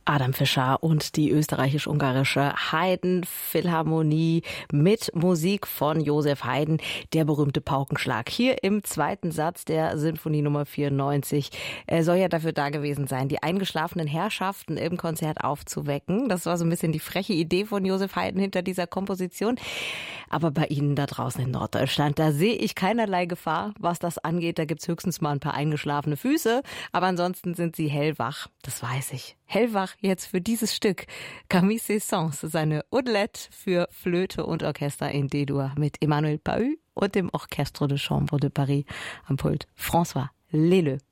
Adam Fischer und die österreichisch-ungarische Haydn-Philharmonie mit Musik von Joseph Haydn, der berühmte Paukenschlag. Hier im zweiten Satz der Sinfonie Nummer 94. Er soll ja dafür da gewesen sein, die eingeschlafenen Herrschaften im Konzert aufzuwecken. Das war so ein bisschen die freche Idee von Joseph Haydn hinter dieser Komposition. Aber bei Ihnen da draußen in Norddeutschland, da sehe ich keinerlei Gefahr, was das angeht. Da gibt's höchstens mal ein paar eingeschlafene Füße. Aber ansonsten sind Sie hellwach. Das weiß ich. Hellwach jetzt für dieses Stück. Camille Saint-Saëns, seine Odelette für Flöte und Orchester in D-Dur mit Emmanuel Pahud und dem Orchestre de Chambre de Paris am Pult. François Leleux.